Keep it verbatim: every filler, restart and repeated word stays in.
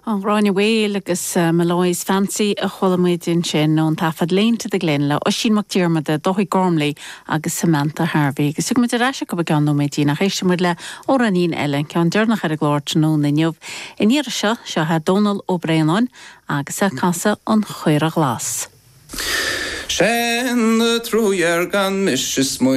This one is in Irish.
An Ráine Whale agus uh, Malloy's Fancy a cholamuidin sin nó an tafad lénta de Glenla o sin mac diarmada dochi Gormley agus Samantha Harvey. Agus sug muid a rasha go began no meidín a réiste muid le oranín Ellen cean dearnach ar a glórt nó na niuh. In íra seo seo ha Donald O'Brien agus a casa an chuir a glas. Shen the true yergan missus